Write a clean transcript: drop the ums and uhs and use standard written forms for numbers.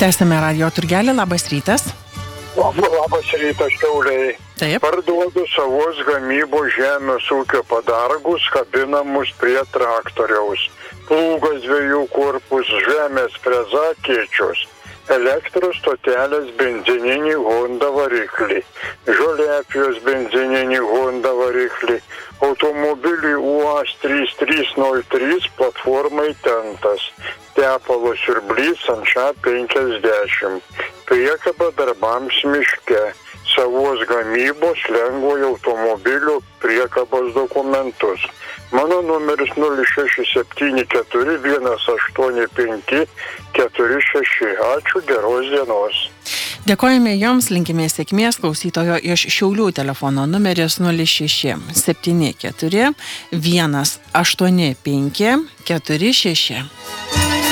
Tęsame radio turgelį, labas rytas. Labas rytas, Šiauliai. Taip. Parduodu savos gamybos žemės ūkio padargus, kabinamus prie traktoriaus. Plūgas 2 korpus, žemės freza, kėčios. Elektros stotelės benzininį Honda variklį. Žoliapjos benzininį Honda variklį. Automobilį UAZ 3303 platformai tentas. Tepalo siurblys Sančia 50. Priekaba darbams miške. Savos gamybos lengvojo automobilio priekabos dokumentus. Mano numeris 0674185446. Ačiū, geros dienos. Dėkojame Jums, linkime sėkmės. Klausytojo iš Šiaulių telefono numeris 0674185446.